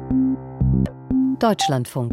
Deutschlandfunk.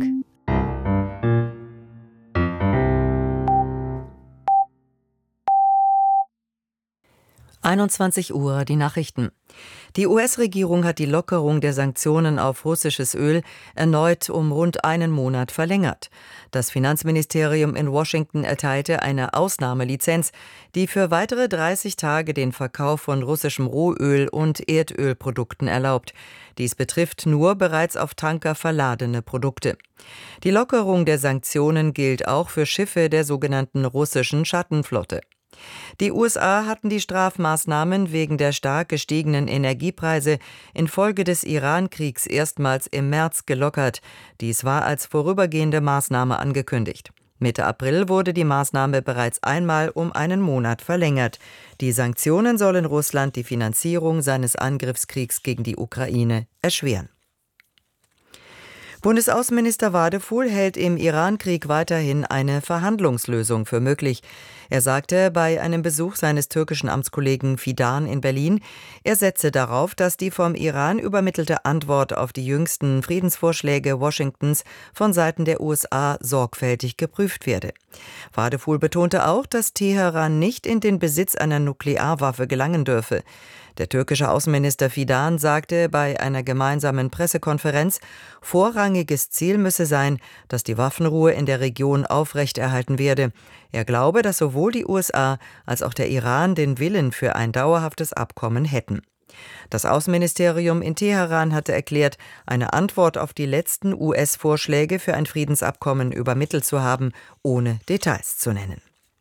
Uhr, die Nachrichten. Die US-Regierung hat die Lockerung der Sanktionen auf russisches Öl erneut um rund einen Monat verlängert. Das Finanzministerium in Washington erteilte eine Ausnahmelizenz, die für weitere 30 Tage den Verkauf von russischem Rohöl und Erdölprodukten erlaubt. Dies betrifft nur bereits auf Tanker verladene Produkte. Die Lockerung der Sanktionen gilt auch für Schiffe der sogenannten russischen Schattenflotte. Die USA hatten die Strafmaßnahmen wegen der stark gestiegenen Energiepreise infolge des Iran-Kriegs erstmals im März gelockert. Dies war als vorübergehende Maßnahme angekündigt. Mitte April wurde die Maßnahme bereits einmal um einen Monat verlängert. Die Sanktionen sollen Russland die Finanzierung seines Angriffskriegs gegen die Ukraine erschweren. Bundesaußenminister Wadefuhl hält im Iran-Krieg weiterhin eine Verhandlungslösung für möglich. Er sagte bei einem Besuch seines türkischen Amtskollegen Fidan in Berlin, er setze darauf, dass die vom Iran übermittelte Antwort auf die jüngsten Friedensvorschläge Washingtons von Seiten der USA sorgfältig geprüft werde. Wadefuhl betonte auch, dass Teheran nicht in den Besitz einer Nuklearwaffe gelangen dürfe. Der türkische Außenminister Fidan sagte bei einer gemeinsamen Pressekonferenz, vorrangiges Ziel müsse sein, dass die Waffenruhe in der Region aufrechterhalten werde. Er glaube, dass sowohl die USA als auch der Iran den Willen für ein dauerhaftes Abkommen hätten. Das Außenministerium in Teheran hatte erklärt, eine Antwort auf die letzten US-Vorschläge für ein Friedensabkommen übermittelt zu haben, ohne Details zu nennen.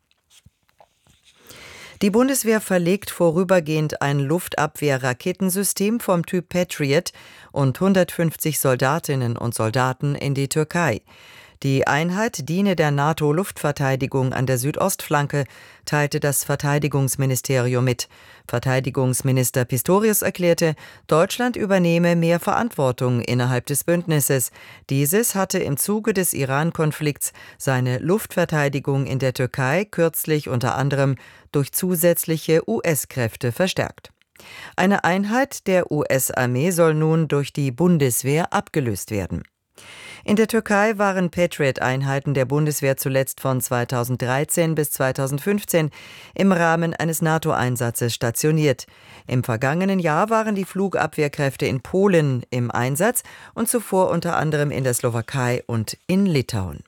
Die Bundeswehr verlegt vorübergehend ein Luftabwehr-Raketensystem vom Typ Patriot und 150 Soldatinnen und Soldaten in die Türkei. Die Einheit diene der NATO-Luftverteidigung an der Südostflanke, teilte das Verteidigungsministerium mit. Verteidigungsminister Pistorius erklärte, Deutschland übernehme mehr Verantwortung innerhalb des Bündnisses. Dieses hatte im Zuge des Iran-Konflikts seine Luftverteidigung in der Türkei kürzlich unter anderem durch zusätzliche US-Kräfte verstärkt. Eine Einheit der US-Armee soll nun durch die Bundeswehr abgelöst werden. In der Türkei waren Patriot-Einheiten der Bundeswehr zuletzt von 2013 bis 2015 im Rahmen eines NATO-Einsatzes stationiert. Im vergangenen Jahr waren die Flugabwehrkräfte in Polen im Einsatz und zuvor unter anderem in der Slowakei und in Litauen.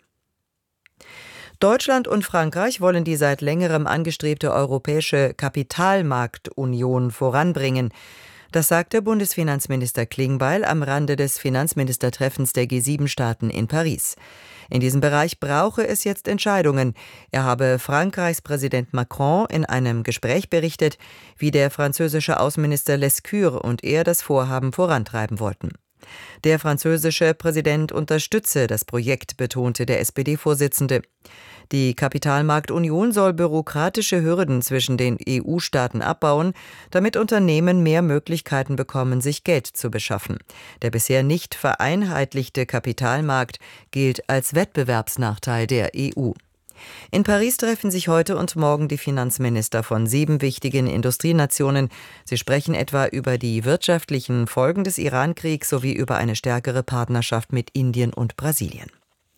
Deutschland und Frankreich wollen die seit längerem angestrebte europäische Kapitalmarktunion voranbringen. Das sagte Bundesfinanzminister Klingbeil am Rande des Finanzministertreffens der G7-Staaten in Paris. In diesem Bereich brauche es jetzt Entscheidungen. Er habe Frankreichs Präsident Macron in einem Gespräch berichtet, wie der französische Außenminister Lescure und er das Vorhaben vorantreiben wollten. Der französische Präsident unterstütze das Projekt, betonte der SPD-Vorsitzende. Die Kapitalmarktunion soll bürokratische Hürden zwischen den EU-Staaten abbauen, damit Unternehmen mehr Möglichkeiten bekommen, sich Geld zu beschaffen. Der bisher nicht vereinheitlichte Kapitalmarkt gilt als Wettbewerbsnachteil der EU. In Paris treffen sich heute und morgen die Finanzminister von 7 wichtigen Industrienationen. Sie sprechen etwa über die wirtschaftlichen Folgen des Iran-Kriegs sowie über eine stärkere Partnerschaft mit Indien und Brasilien.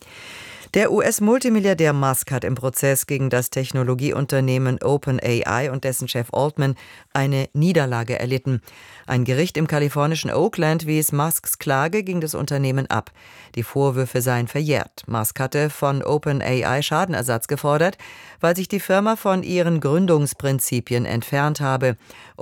Der US-Multimilliardär Musk hat im Prozess gegen das Technologieunternehmen OpenAI und dessen Chef Altman eine Niederlage erlitten. Ein Gericht im kalifornischen Oakland wies Musks Klage gegen das Unternehmen ab. Die Vorwürfe seien verjährt. Musk hatte von OpenAI Schadenersatz gefordert, weil sich die Firma von ihren Gründungsprinzipien entfernt habe.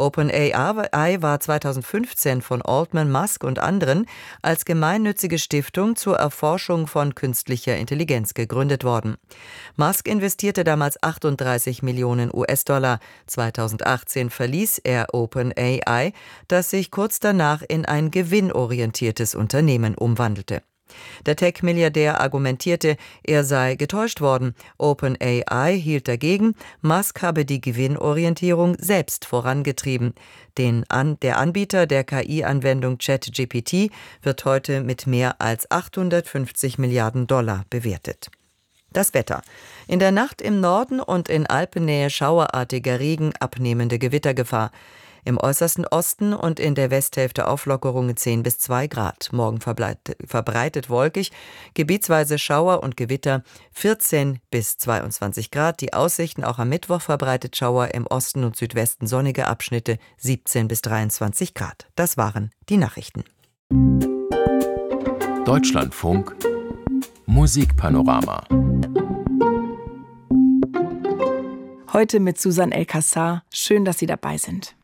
OpenAI war 2015 von Altman, Musk und anderen als gemeinnützige Stiftung zur Erforschung von künstlicher Intelligenz gegründet worden. Musk investierte damals 38 Millionen US-Dollar. 2018 verließ er OpenAI, das sich kurz danach in ein gewinnorientiertes Unternehmen umwandelte. Der Tech-Milliardär argumentierte, er sei getäuscht worden. OpenAI hielt dagegen, Musk habe die Gewinnorientierung selbst vorangetrieben. Der Anbieter der KI-Anwendung ChatGPT wird heute mit mehr als 850 Milliarden Dollar bewertet. Das Wetter. In der Nacht im Norden und in Alpennähe schauerartiger Regen, abnehmende Gewittergefahr. Im äußersten Osten und in der Westhälfte Auflockerungen 10 bis 2 Grad. Morgen verbreitet wolkig, gebietsweise Schauer und Gewitter 14 bis 22 Grad. Die Aussichten auch am Mittwoch verbreitet Schauer, im Osten und Südwesten sonnige Abschnitte 17 bis 23 Grad. Das waren die Nachrichten. Deutschlandfunk Musikpanorama. Heute mit Susan El-Kassar. Schön, dass Sie dabei sind.